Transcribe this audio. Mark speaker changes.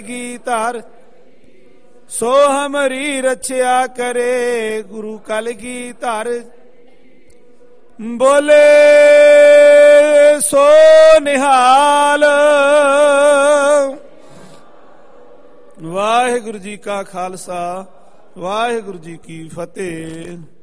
Speaker 1: ਕੀ ਧਾਰ ਸੋ ਹਮਰੀ ਰਛਿਆ ਕਰੇ ਗੁਰੂ ਕਲ ਕੀ ਧਾਰ। ਬੋਲੇ ਸੋ ਨਿਹਾਲ। ਵਾਹਿਗੁਰੂ ਜੀ ਕਾ ਖਾਲਸਾ ਵਾਹਿਗੁਰੂ ਜੀ ਕੀ ਫਤਿਹ।